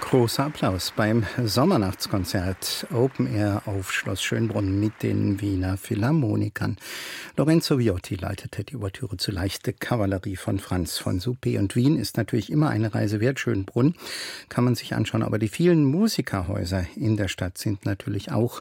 Großer Applaus beim Sommernachtskonzert Open Air auf Schloss Schönbrunn mit den Wiener Philharmonikern. Lorenzo Viotti leitete die Ouvertüre zu Leichte Kavallerie von Franz von Suppé. Und Wien ist natürlich immer eine Reise wert. Schönbrunn kann man sich anschauen, aber die vielen Musikerhäuser in der Stadt sind natürlich auch